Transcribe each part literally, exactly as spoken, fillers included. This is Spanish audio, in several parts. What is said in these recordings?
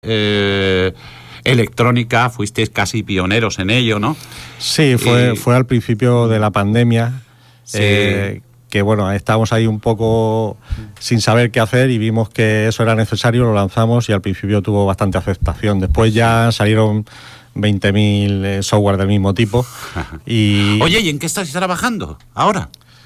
Eh, electrónica, fuisteis casi pioneros en ello, ¿no? Sí, fue, y... fue al principio de la pandemia, sí. eh, que bueno, estábamos ahí un poco sin saber qué hacer y vimos que eso era necesario, lo lanzamos y al principio tuvo bastante aceptación. Después ya salieron veinte mil eh, software del mismo tipo. Y... Oye, ¿y en qué estás trabajando ahora?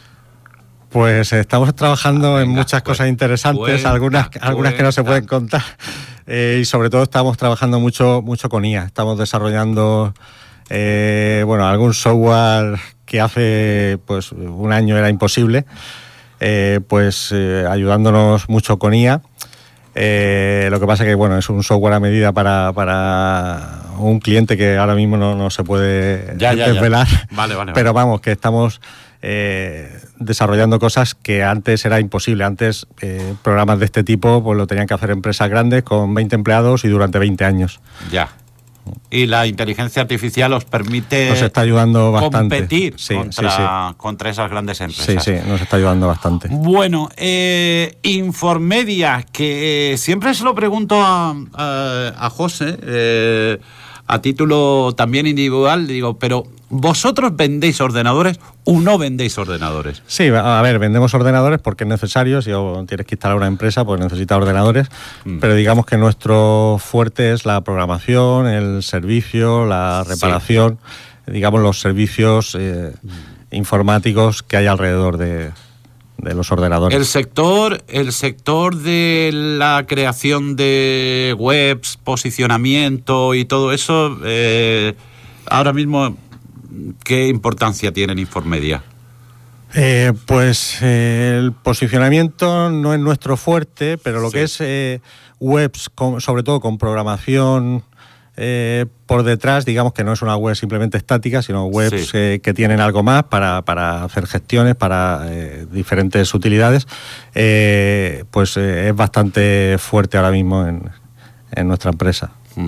Pues eh, estamos trabajando ah, venga, en muchas pues, cosas interesantes, cuenta, algunas, cuenta. algunas que no se pueden contar. Eh, y sobre todo estamos trabajando mucho, mucho con I A. Estamos desarrollando eh, bueno, algún software que hace pues un año era imposible, eh, pues eh, ayudándonos mucho con I A. Eh, lo que pasa que bueno, es un software a medida para, para un cliente que ahora mismo no, no se puede ya, ya, desvelar. Ya. Vale, vale, pero vale. vamos, que estamos eh, desarrollando cosas que antes era imposible. Antes eh, programas de este tipo pues lo tenían que hacer empresas grandes con veinte empleados y durante veinte años. Ya. Y la inteligencia artificial os permite nos está ayudando bastante. competir sí, contra, sí, sí. contra esas grandes empresas. Sí, sí, nos está ayudando bastante. Bueno, eh, Informedia, que siempre se lo pregunto a, a, a José, eh, a título también individual, digo, pero ¿vosotros vendéis ordenadores o no vendéis ordenadores? Sí, a ver, vendemos ordenadores porque es necesario. Si tienes que instalar una empresa, pues necesita ordenadores. Mm. Pero digamos que nuestro fuerte es la programación, el servicio, la reparación, sí. digamos los servicios eh, mm. informáticos que hay alrededor de, de los ordenadores. El sector, el sector de la creación de webs, posicionamiento y todo eso, eh, ahora mismo, ¿qué importancia tiene en Informedia? Eh, pues eh, el posicionamiento no es nuestro fuerte, pero lo sí. que es eh, webs, con, sobre todo con programación eh, por detrás, digamos que no es una web simplemente estática, sino webs sí. eh, que tienen algo más para, para hacer gestiones, para eh, diferentes utilidades, eh, pues eh, es bastante fuerte ahora mismo en, en nuestra empresa. Mm.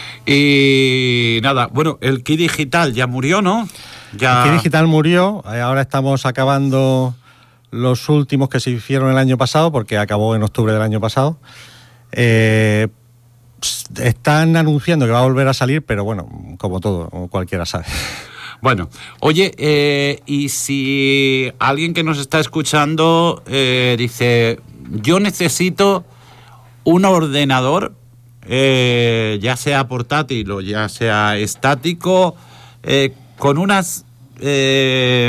Y nada, bueno, el Key Digital ya murió, ¿no? Ya... El Key Digital murió, ahora estamos acabando los últimos que se hicieron el año pasado, porque acabó en octubre del año pasado. Eh, están anunciando que va a volver a salir, pero bueno, como todo, como cualquiera sabe. Bueno, oye, eh, y si alguien que nos está escuchando eh, dice, yo necesito un ordenador, Eh, ya sea portátil o ya sea estático, eh, con unas eh,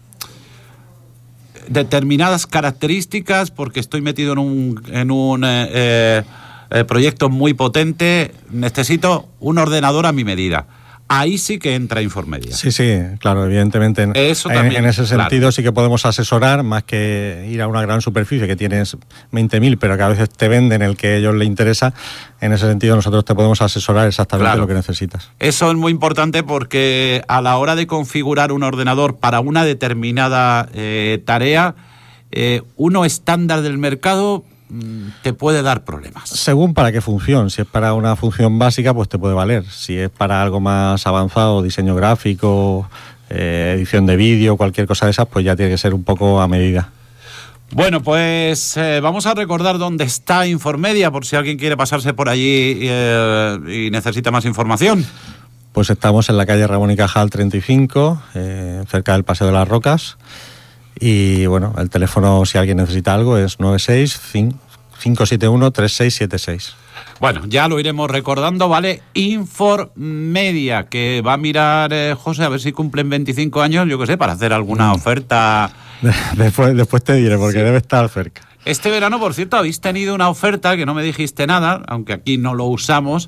determinadas características, porque estoy metido en un, en un eh, eh, proyecto muy potente, necesito un ordenador a mi medida. Ahí sí que entra Informedia. Sí, sí, claro, evidentemente. En, Eso también, en, en ese sentido claro. sí que podemos asesorar, más que ir a una gran superficie que tienes veinte mil, pero que a veces te venden el que a ellos les interesa. En ese sentido nosotros te podemos asesorar exactamente claro. lo que necesitas. Eso es muy importante porque a la hora de configurar un ordenador para una determinada eh, tarea, eh, uno estándar del mercado te puede dar problemas. Según para qué función. Si es para una función básica, pues te puede valer. Si es para algo más avanzado, diseño gráfico, eh, edición de vídeo, cualquier cosa de esas, pues ya tiene que ser un poco a medida. Bueno, pues eh, vamos a recordar dónde está Informedia, por si alguien quiere pasarse por allí eh, y necesita más información. Pues estamos en la calle Ramón y Cajal treinta y cinco, eh, cerca del Paseo de las Rocas. Y bueno, el teléfono, si alguien necesita algo, es nueve seis cinco siete uno tres seis siete seis. Bueno, ya lo iremos recordando, ¿vale? Informedia, que va a mirar eh, José a ver si cumplen veinticinco años, yo qué sé, para hacer alguna oferta. Después, después te diré, porque sí. debe estar cerca. Este verano, por cierto, habéis tenido una oferta, que no me dijiste nada, aunque aquí no lo usamos,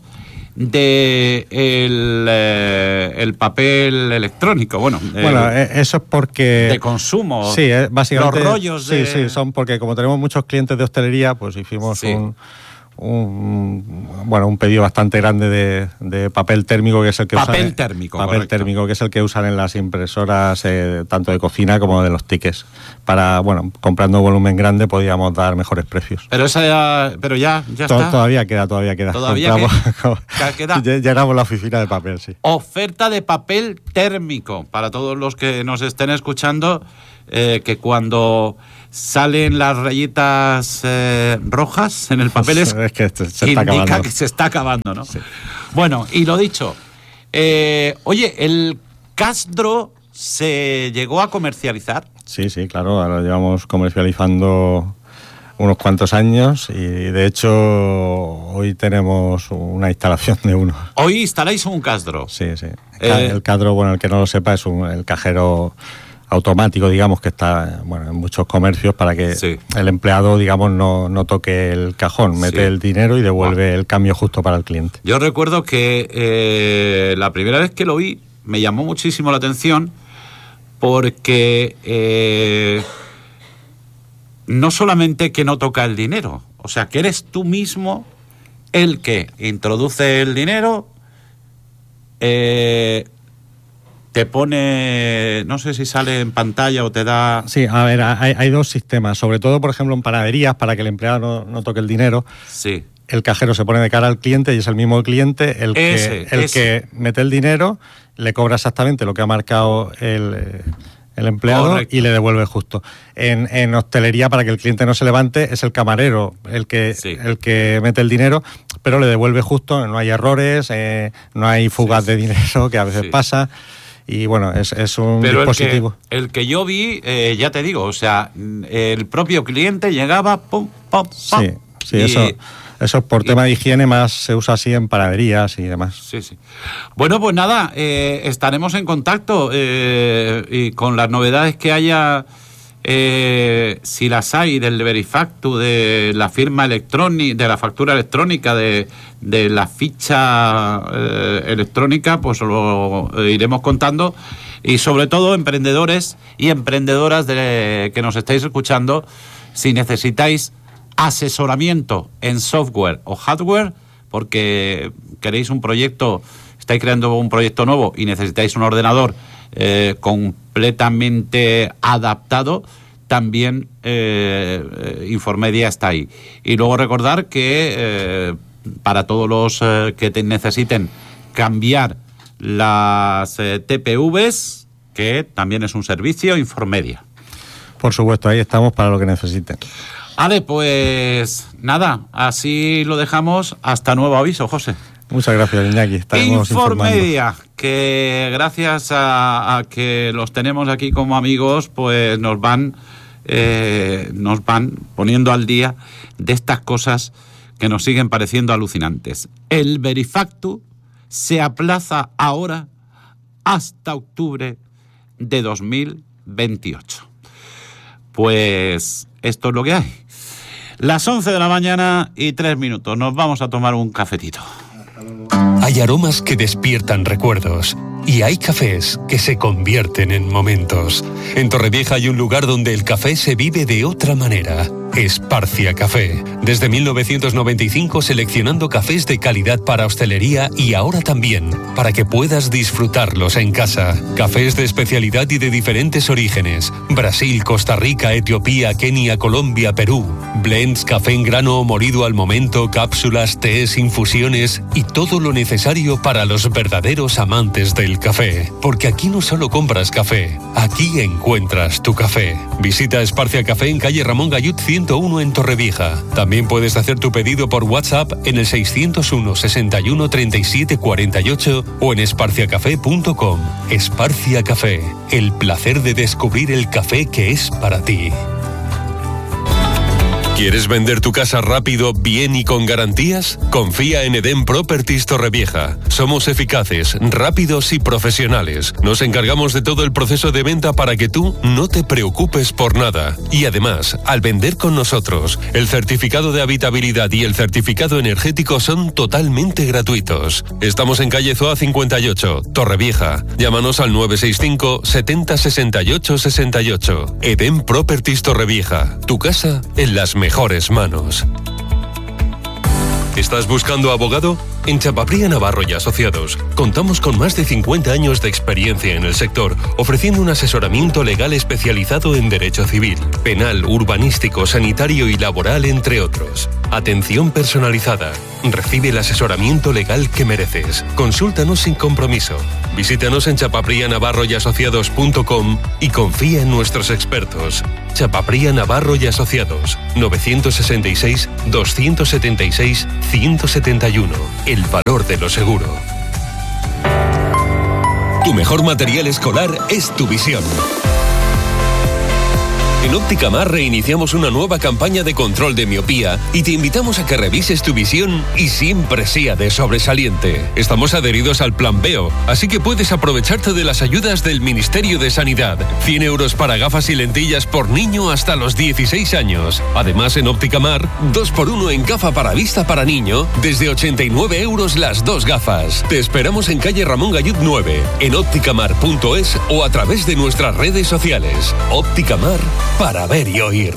de el, eh, el papel electrónico. Bueno, bueno eh, eso es porque... De consumo. Sí, eh, básicamente... Los rollos de... Sí, sí, son porque como tenemos muchos clientes de hostelería, pues hicimos sí. un... Un, bueno, un pedido bastante grande de, de papel térmico, que es el que papel usan, térmico, papel correcto. térmico, que es el que usan en las impresoras eh, tanto de cocina como de los tickets. Para, bueno, comprando volumen grande podíamos dar mejores precios. Pero esa ya, pero ya, ya Todo, está. Todavía queda, todavía queda. Todavía que, queda. Llenamos la oficina de papel, sí. Oferta de papel térmico para todos los que nos estén escuchando, eh, que cuando salen las rayitas eh, rojas en el papel, es, es que se, se indica está acabando. que se está acabando, ¿no? Sí. Bueno, y lo dicho, eh, oye, el Castro se llegó a comercializar. Sí, sí, claro, ahora lo llevamos comercializando unos cuantos años y de hecho hoy tenemos una instalación de uno. Hoy instaláis un Castro. Sí, sí. Eh, el Castro, bueno, el que no lo sepa, es un, el cajero automático, digamos, que está bueno, en muchos comercios para que sí. el empleado, digamos, no, no toque el cajón, mete sí. el dinero y devuelve wow. el cambio justo para el cliente. Yo recuerdo que eh, la primera vez que lo vi me llamó muchísimo la atención porque eh, no solamente que no toca el dinero, o sea, que eres tú mismo el que introduce el dinero, eh, te pone, no sé si sale en pantalla o te da... Sí, a ver, hay, hay dos sistemas, sobre todo, por ejemplo, en panaderías, para que el empleado no, no toque el dinero. Sí. El cajero se pone de cara al cliente y es el mismo cliente el que, ese, el ese. que mete el dinero, le cobra exactamente lo que ha marcado el, el empleado. Correcto. Y le devuelve justo. En, en hostelería, para que el cliente no se levante, es el camarero el que, sí. el que mete el dinero, pero le devuelve justo, no hay errores, eh, no hay fugas sí, sí. de dinero, que a veces sí. pasa. Y bueno, es, es un Pero dispositivo. El que, el que yo vi, eh, ya te digo, o sea, el propio cliente llegaba, pum, pum, pum. Sí, sí, y, eso, eso por y, tema de higiene más se usa así en panaderías y demás. Sí, sí. Bueno, pues nada, eh, estaremos en contacto eh, y con las novedades que haya, eh, si las hay, del Verifactu, de la firma electrónica, de la factura electrónica, de, de la ficha eh, electrónica, pues lo iremos contando. Y sobre todo, emprendedores y emprendedoras de, que nos estáis escuchando, si necesitáis asesoramiento en software o hardware, porque queréis un proyecto, estáis creando un proyecto nuevo y necesitáis un ordenador eh, completamente adaptado, también eh, Informedia está ahí. Y luego recordar que eh, para todos los eh, que te necesiten cambiar las eh, T P Vs, que también es un servicio, Informedia. Por supuesto, ahí estamos para lo que necesiten. Vale, pues nada, así lo dejamos. Hasta nuevo aviso, José. Muchas gracias, Iñaki. Estaremos Informedia, informando. Que gracias a, a que los tenemos aquí como amigos, pues nos van, eh, nos van poniendo al día de estas cosas que nos siguen pareciendo alucinantes. El Verifactu se aplaza ahora hasta octubre de dos mil veintiocho. Pues esto es lo que hay. Las once de la mañana y tres minutos. Nos vamos a tomar un cafetito. Hay aromas que despiertan recuerdos y hay cafés que se convierten en momentos. En Torrevieja hay un lugar donde el café se vive de otra manera. Esparcia Café. Desde mil novecientos noventa y cinco seleccionando cafés de calidad para hostelería y ahora también para que puedas disfrutarlos en casa. Cafés de especialidad y de diferentes orígenes. Brasil, Costa Rica, Etiopía, Kenia, Colombia, Perú. Blends, café en grano o molido al momento, cápsulas, tés, infusiones y todo lo necesario para los verdaderos amantes del café. Porque aquí no solo compras café, aquí encuentras tu café. Visita Esparcia Café en calle Ramón Gallut ciento uno en Torrevieja. También puedes hacer tu pedido por WhatsApp en el seiscientos uno, sesenta y uno, treinta y siete, cuarenta y ocho o en esparcia café punto com. Esparcia Café, el placer de descubrir el café que es para ti. ¿Quieres vender tu casa rápido, bien y con garantías? Confía en Edén Properties Torrevieja. Somos eficaces, rápidos y profesionales. Nos encargamos de todo el proceso de venta para que tú no te preocupes por nada. Y además, al vender con nosotros, el certificado de habitabilidad y el certificado energético son totalmente gratuitos. Estamos en calle Zoa cincuenta y ocho, Torrevieja. Llámanos al nueve seis cinco, setenta, sesenta y ocho, sesenta y ocho. Edén Properties Torrevieja. Tu casa en las mejores manos. ¿Estás buscando abogado? En Chapapría Navarro y Asociados contamos con más de cincuenta años de experiencia en el sector, ofreciendo un asesoramiento legal especializado en derecho civil, penal, urbanístico, sanitario y laboral, entre otros. Atención personalizada. Recibe el asesoramiento legal que mereces. Consúltanos sin compromiso. Visítanos en chapapría navarro y asociados punto com y confía en nuestros expertos. Chapapría Navarro y Asociados, novecientos sesenta y seis, doscientos setenta y seis, ciento setenta y uno. El valor de lo seguro. Tu mejor material escolar es tu visión. En Óptica Mar reiniciamos una nueva campaña de control de miopía y te invitamos a que revises tu visión y siempre sea de sobresaliente. Estamos adheridos al Plan Veo, así que puedes aprovecharte de las ayudas del Ministerio de Sanidad. cien euros para gafas y lentillas por niño hasta los dieciséis años. Además, en Óptica Mar, dos por uno en gafa para vista para niño, desde ochenta y nueve euros las dos gafas. Te esperamos en calle Ramón Gallud nueve, en ópticamar punto es o a través de nuestras redes sociales. Óptica Mar, para ver y oír.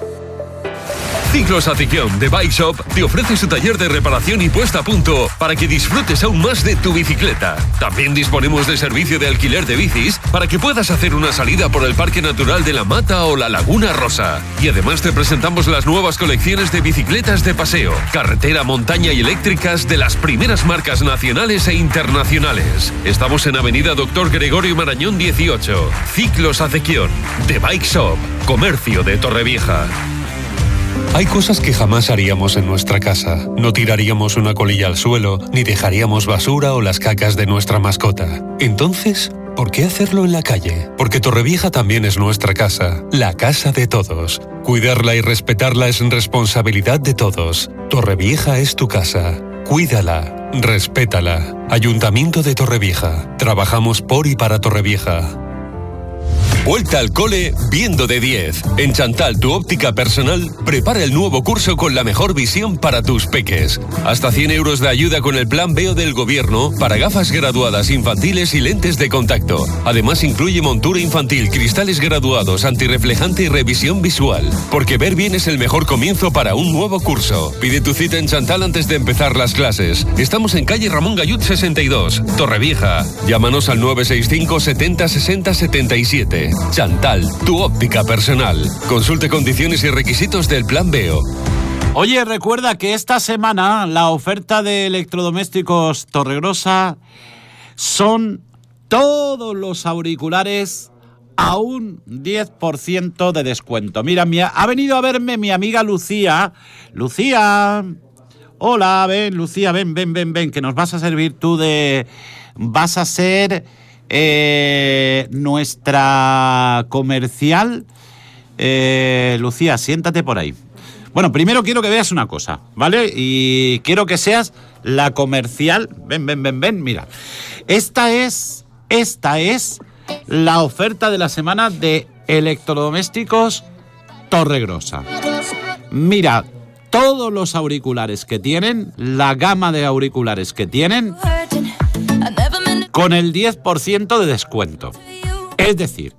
Ciclos Afición de Bike Shop te ofrece su taller de reparación y puesta a punto para que disfrutes aún más de tu bicicleta. También disponemos de servicio de alquiler de bicis para que puedas hacer una salida por el Parque Natural de la Mata o la Laguna Rosa. Y además te presentamos las nuevas colecciones de bicicletas de paseo, carretera, montaña y eléctricas de las primeras marcas nacionales e internacionales. Estamos en Avenida Doctor Gregorio Marañón dieciocho. Ciclos Afición de Bike Shop, comercio de Torrevieja. Hay cosas que jamás haríamos en nuestra casa. No tiraríamos una colilla al suelo, ni dejaríamos basura o las cacas de nuestra mascota. Entonces, ¿por qué hacerlo en la calle? Porque Torrevieja también es nuestra casa, la casa de todos. Cuidarla y respetarla es responsabilidad de todos. Torrevieja es tu casa. Cuídala, respétala. Ayuntamiento de Torrevieja. Trabajamos por y para Torrevieja. Vuelta al cole viendo de diez. En Chantal, tu óptica personal, prepara el nuevo curso con la mejor visión para tus peques. Hasta cien euros de ayuda con el Plan Veo del Gobierno para gafas graduadas infantiles y lentes de contacto. Además incluye montura infantil, cristales graduados, antirreflejante y revisión visual. Porque ver bien es el mejor comienzo para un nuevo curso. Pide tu cita en Chantal antes de empezar las clases. Estamos en calle Ramón Gallud sesenta y dos, Torrevieja. Llámanos al nueve seis cinco setenta sesenta setenta y siete. Chantal, tu óptica personal. Consulte condiciones y requisitos del Plan Veo. Oye, recuerda que esta semana la oferta de electrodomésticos Torregrosa son todos los auriculares a un diez por ciento de descuento. Mira, mi, ha venido a verme mi amiga Lucía. Lucía, hola, ven, Lucía, ven, ven, ven, ven, que nos vas a servir tú de... Vas a ser... Eh, nuestra comercial. eh, Lucía, siéntate por ahí. Bueno, primero quiero que veas una cosa, ¿vale? Y quiero que seas la comercial. Ven, ven, ven, ven, mira. Esta es, esta es la oferta de la semana de electrodomésticos Torregrosa. Mira, todos los auriculares que tienen, la gama de auriculares que tienen, con el diez por ciento de descuento. Es decir,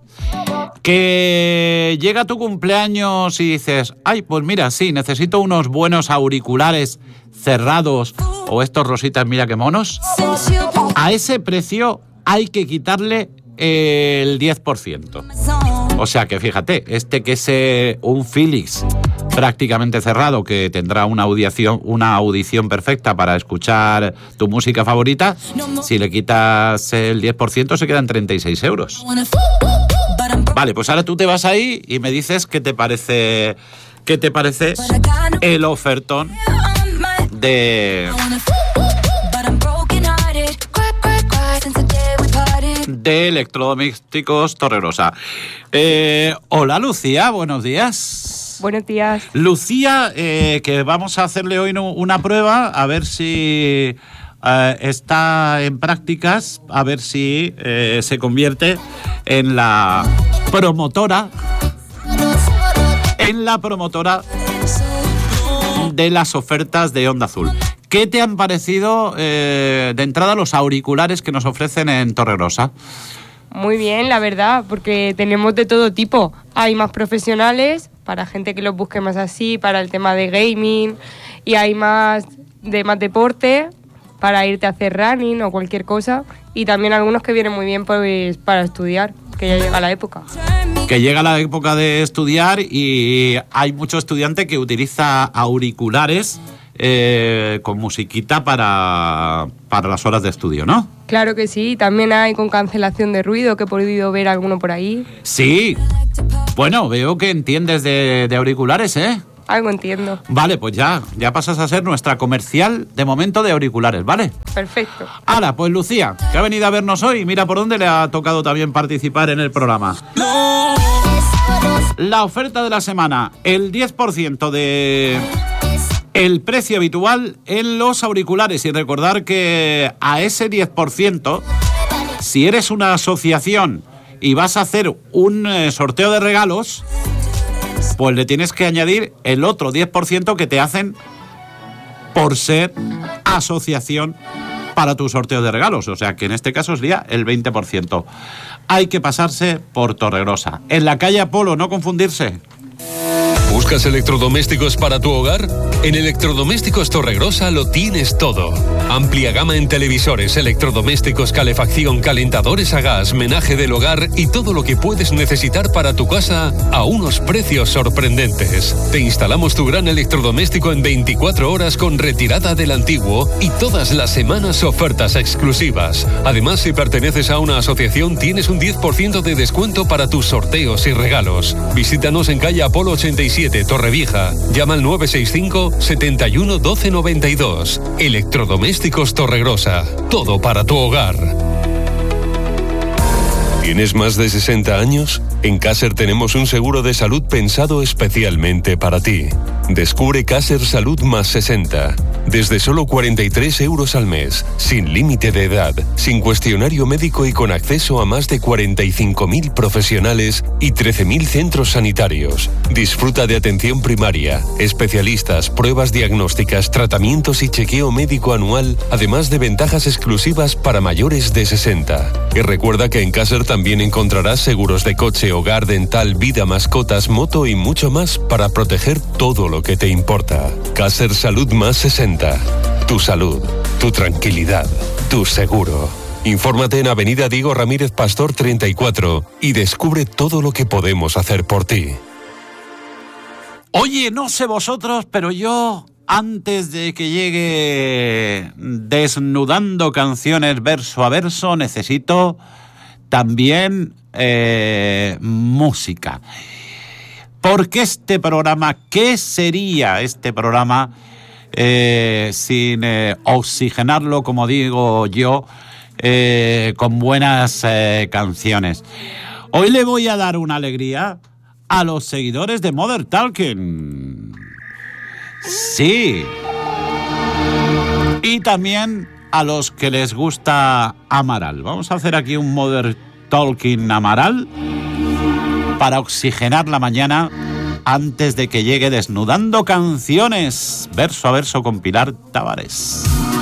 que llega tu cumpleaños y dices, ay, pues mira, sí, necesito unos buenos auriculares cerrados o estos rositas, mira qué monos. A ese precio hay que quitarle el diez por ciento. O sea que fíjate, este que es eh, un Philips prácticamente cerrado, que tendrá una audición, una audición perfecta para escuchar tu música favorita, si le quitas el diez por ciento se quedan treinta y seis euros. Vale, pues ahora tú te vas ahí y me dices qué te parece, qué te parece el ofertón de... de electrodomésticos Torregrosa. Eh, hola Lucía, buenos días. Buenos días. Lucía, eh, que vamos a hacerle hoy una prueba, a ver si eh, está en prácticas, a ver si eh, se convierte en la promotora, en la promotora de las ofertas de Onda Azul. ¿Qué te han parecido eh, de entrada los auriculares que nos ofrecen en Torregrosa? Muy bien, la verdad, porque tenemos de todo tipo. Hay más profesionales, para gente que los busque más así, para el tema de gaming, y hay más de más deporte, para irte a hacer running o cualquier cosa, y también algunos que vienen muy bien pues para estudiar, que ya llega la época. Que llega la época de estudiar y hay mucho estudiante que utiliza auriculares eh, con musiquita para, para las horas de estudio, ¿no? Claro que sí, también hay con cancelación de ruido, que he podido ver alguno por ahí. Sí, bueno, veo que entiendes de, de auriculares, ¿eh? Algo entiendo. Vale, pues ya, ya pasas a ser nuestra comercial de momento de auriculares, ¿vale? Perfecto. Ahora, pues Lucía, que ha venido a vernos hoy, mira por dónde le ha tocado también participar en el programa. La oferta de la semana, el diez por ciento de el precio habitual en los auriculares. Y recordar que a ese diez por ciento, si eres una asociación y vas a hacer un eh, sorteo de regalos, pues le tienes que añadir el otro diez por ciento que te hacen por ser asociación para tu sorteo de regalos. O sea que en este caso sería el veinte por ciento. Hay que pasarse por Torregrosa. En la calle Apolo, no confundirse. ¿Buscas electrodomésticos para tu hogar? En Electrodomésticos Torregrosa lo tienes todo. Amplia gama en televisores, electrodomésticos, calefacción, calentadores a gas, menaje del hogar y todo lo que puedes necesitar para tu casa a unos precios sorprendentes. Te instalamos tu gran electrodoméstico en veinticuatro horas con retirada del antiguo y todas las semanas ofertas exclusivas. Además, si perteneces a una asociación, tienes un diez por ciento de descuento para tus sorteos y regalos. Visítanos en calle Apolo ochenta y siete, Torrevieja. Llama al nueve seis cinco, setenta y uno, doce noventa y dos. Electrodomésticos Torregrosa. Todo para tu hogar. ¿Tienes más de sesenta años? En Caser tenemos un seguro de salud pensado especialmente para ti. Descubre Caser Salud más sesenta. Desde solo cuarenta y tres euros al mes, sin límite de edad, sin cuestionario médico y con acceso a más de cuarenta y cinco mil profesionales y trece mil centros sanitarios. Disfruta de atención primaria, especialistas, pruebas diagnósticas, tratamientos y chequeo médico anual, además de ventajas exclusivas para mayores de sesenta. Y recuerda que en Caser también encontrarás seguros de coche, hogar, dental, vida, mascotas, moto y mucho más para proteger todo lo que te importa. Caser Salud más sesenta. Tu salud, tu tranquilidad, tu seguro. Infórmate en Avenida Diego Ramírez Pastor treinta y cuatro y descubre todo lo que podemos hacer por ti. Oye, no sé vosotros, pero yo, antes de que llegue Desnudando Canciones verso a verso, necesito también eh, música. Porque este programa, ¿qué sería este programa eh, sin eh, oxigenarlo, como digo yo, eh, con buenas eh, canciones? Hoy le voy a dar una alegría a los seguidores de Modern Talking. Sí. Y también a los que les gusta Amaral. Vamos a hacer aquí un Modern Talking Amaral para oxigenar la mañana antes de que llegue Desnudando Canciones, verso a verso con Pilar Tavares.